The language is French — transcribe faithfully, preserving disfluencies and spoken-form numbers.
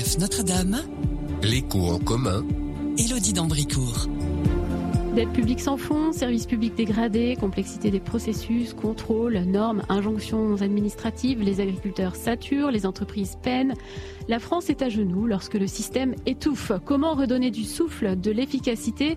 Joseph Notre-Dame. L'écho en commun. Élodie d'Ambricourt. Dette publique sans fonds, services publics dégradés, complexité des processus, contrôles, normes, injonctions administratives, les agriculteurs saturent, les entreprises peinent. La France est à genoux lorsque le système étouffe. Comment redonner du souffle, de l'efficacité